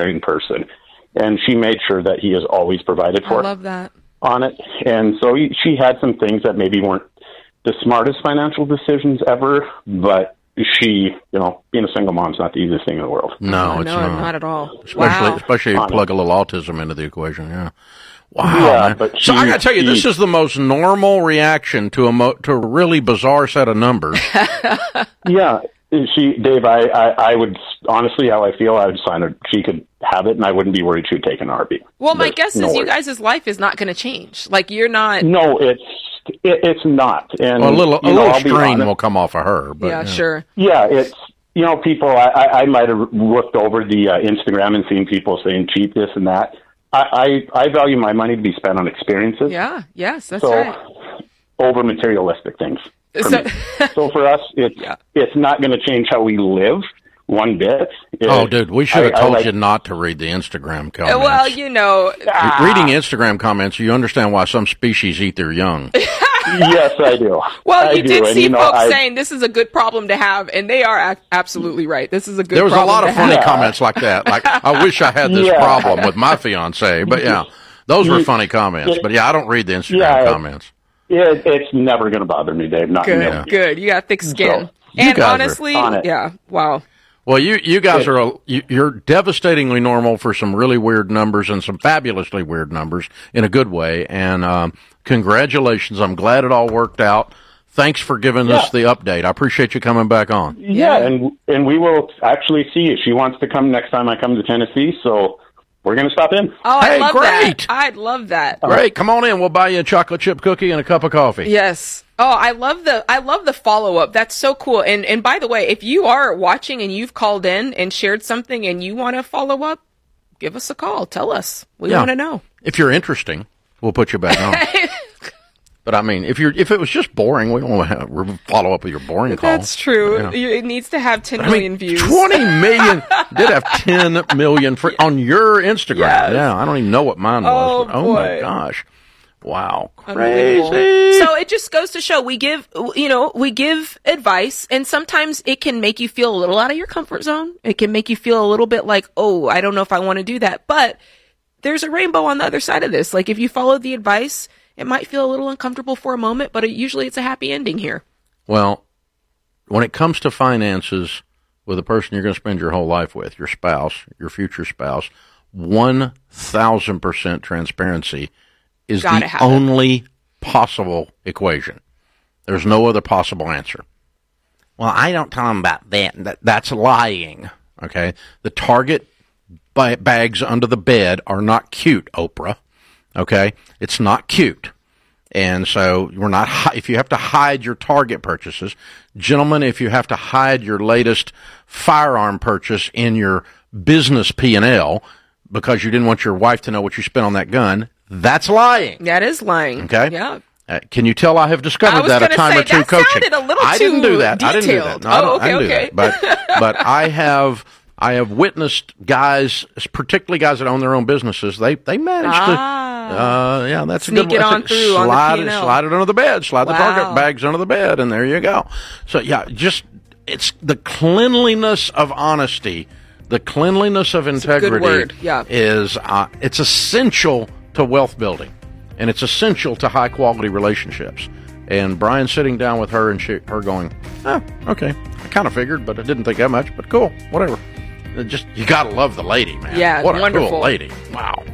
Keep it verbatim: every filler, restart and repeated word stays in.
caring person. And she made sure that he is always provided for. I love that. On it. And so he, she had some things that maybe weren't the smartest financial decisions ever, but she, you know, being a single mom is not the easiest thing in the world. No, it's no, not. not at all. Especially, wow. especially if you plug a little autism into the equation, yeah. Wow, yeah, man. But so she, I got to tell you, she, this is the most normal reaction to a mo- to a really bizarre set of numbers. yeah, she, Dave, I, I, I would, honestly, how I feel, I would sign her. She could have it, and I wouldn't be worried she would take an R B. Well, my There's guess no is you worries. guys' life is not going to change. Like, you're not... No, it's it, it's not. And Well, a little, a you know, little I'll be strain honest. will come off of her. But, yeah, yeah, sure. Yeah, it's, you know, people, I, I, I might have looked over the uh, Instagram and seen people saying cheap this and that. I, I, I value my money to be spent on experiences. Yeah, yes, that's so, right. over materialistic things. For So- me. So for us, it's, Yeah. it's not going to change how we live one bit. It, Oh, dude, we should have I- I told like- you not to read the Instagram comments. Well, you know... Ah. Reading Instagram comments, you understand why some species eat their young. Yes, I do. Well, I you do. did And, see you know, folks I- saying this is a good problem to have, and they are ac- absolutely right. This is a good There was a problem lot to of funny have. comments like that. Like, I wish I had this Yeah. problem with my fiance. But yeah, those were funny comments. But yeah, I don't read the Instagram Yeah. comments. It, it's never going to bother me, Dave. Not Good, never. good. You got thick skin. So, you and guys are honestly, on it. yeah, wow. Well, you you guys are a, you, you're devastatingly normal for some really weird numbers and some fabulously weird numbers in a good way. And um, congratulations! I'm glad it all worked out. Thanks for giving Yeah. us the update. I appreciate you coming back on. Yeah, Yeah. and and we will actually see you. She wants to come next time I come to Tennessee, so we're going to stop in. Oh, Hey, I love great. that. I'd love that. Great, come on in. We'll buy you a chocolate chip cookie and a cup of coffee. Yes. Oh, I love the I love the follow up. That's so cool. And and by the way, if you are watching and you've called in and shared something and you want to follow up, give us a call. Tell us. We Yeah. want to know. If you're interesting, we'll put you back on. But I mean, if you're if it was just boring, we don't want to have, follow up with your boring call. That's true. Yeah. You- It needs to have ten I million mean, views. twenty million did have ten million for, on your Instagram. Yes. Yeah, I don't even know what mine was. Oh, but, oh my boy. gosh. Wow. Unbelievable. Crazy. So it just goes to show we give, you know, we give advice, and sometimes it can make you feel a little out of your comfort zone. It can make you feel a little bit like, oh, I don't know if I want to do that. But there's a rainbow on the other side of this. Like, if you follow the advice, it might feel a little uncomfortable for a moment, but it, usually it's a happy ending here. Well, when it comes to finances with a person you're going to spend your whole life with, your spouse, your future spouse, one thousand percent transparency is Gotta the have it. only possible equation. There's no other possible answer. Well, I don't tell them about that. that that's lying. Okay? The Target ba- bags under the bed are not cute, Oprah. Okay? It's not cute. And so we're not, hi- if you have to hide your Target purchases, gentlemen, if you have to hide your latest firearm purchase in your business P and L because you didn't want your wife to know what you spent on that gun, that's lying. That is lying. Okay? Yeah. Uh, can you tell I have I discovered was that a gonna time say, or two that coaching? sounded a little I didn't too do that. I didn't do that. detailed. No, I Oh, don't, okay, I didn't okay. do that. But but I have I have witnessed guys, particularly guys that own their own businesses. They they manage Ah. to. Uh, yeah, that's Sneak a good it one. on That's a- through on the slide P and it, L. slide it under the bed. Slide the Wow. Target bags under the bed, and there you go. So yeah, just it's the cleanliness of honesty, the cleanliness of a good integrity word, yeah. is uh, it's essential to wealth building, and it's essential to high quality relationships. And Brian sitting down with her and she, her going, oh, okay, I kind of figured, but I didn't think that much. But cool, whatever. It just you gotta love the lady, man. Yeah, what a wonderful. cool lady. Wow.